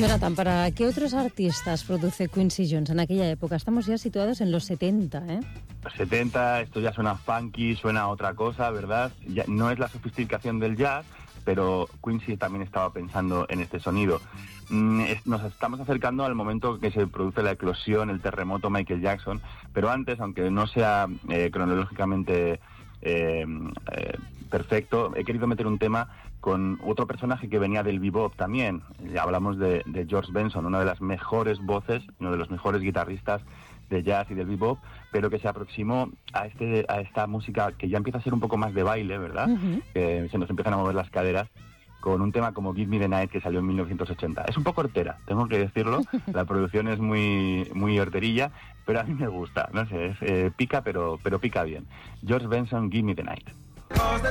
Jonathan, ¿para qué otros artistas produce Quincy Jones en aquella época? Estamos ya situados en los 70, ¿eh? Los 70, esto ya suena funky, suena a otra cosa, ¿verdad? Ya no es la sofisticación del jazz, pero Quincy también estaba pensando en este sonido. Nos estamos acercando al momento que se produce la eclosión, el terremoto Michael Jackson, pero antes, aunque no sea cronológicamente perfecto, he querido meter un tema con otro personaje que venía del bebop también. Hablamos de George Benson, una de las mejores voces, uno de los mejores guitarristas de jazz y del bebop, pero que se aproximó a esta música que ya empieza a ser un poco más de baile, ¿verdad? Uh-huh. Se nos empiezan a mover las caderas, con un tema como Give Me the Night, que salió en 1980. Es un poco hortera, tengo que decirlo, la producción es muy, muy horterilla, pero a mí me gusta, no sé, pica, pero pica bien. George Benson, Give Me the Night.